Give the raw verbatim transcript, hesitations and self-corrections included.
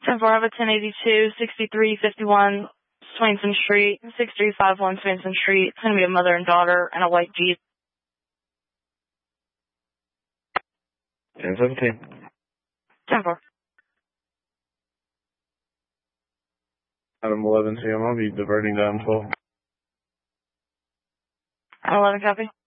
ten four, I have a ten eighty-two, sixty-three fifty-one Swainson Street, six three five one Swainson Street. It's going to be a mother and daughter and a white Jeep. ten seventeen. ten four. Adam eleven, C M, I'll be diverting down twelve. eleven copy.